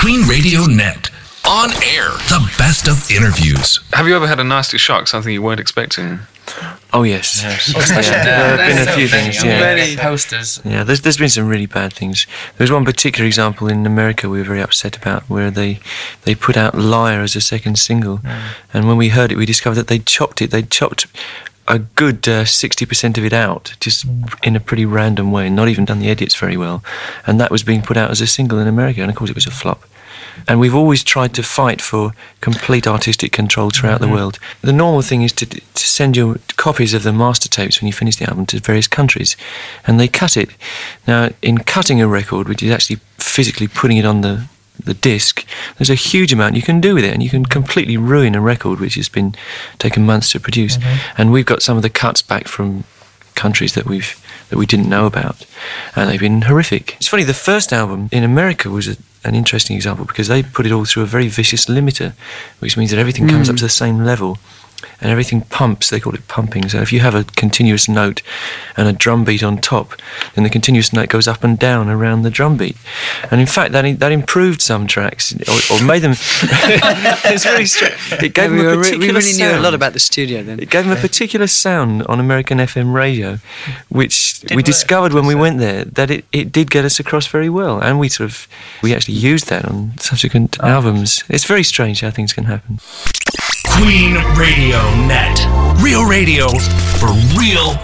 Queen Radio Net. On air, the best of interviews. Have you ever had a nasty shock, something you weren't expecting? Oh, yes. There have been a few things, Many posters. Yeah, there's been some really bad things. There was one particular example in America we were very upset about, where they put out Liar as a second single. And when we heard it, we discovered that they'd chopped a good 60% of it out, just in a pretty random way, and not even done the edits very well. And that was being put out as a single in America, and of course it was a flop. And we've always tried to fight for complete artistic control throughout the world. The normal thing is to send your copies of the master tapes when you finish the album to various countries, and they cut it. Now, in cutting a record, which is actually physically putting it on the disc, there's a huge amount you can do with it, and you can completely ruin a record which has been taken months to produce. And we've got some of the cuts back from countries that we didn't know about, and they've been horrific. It's funny, the first album in America was an interesting example, because they put it all through a very vicious limiter, which means that everything comes up to the same level and everything pumps. They call it pumping. So if you have a continuous note and a drum beat on top, then the continuous note goes up and down around the drum beat. And in fact, that improved some tracks, or made them... It's really strange. It gave them a particular we really sound. knew a lot about the studio then. It gave them a particular sound on American FM radio, which we discovered when we went there, that it did get us across very well. And we actually used that on subsequent albums. It's very strange how things can happen. Queen Radio Net. Real radio for real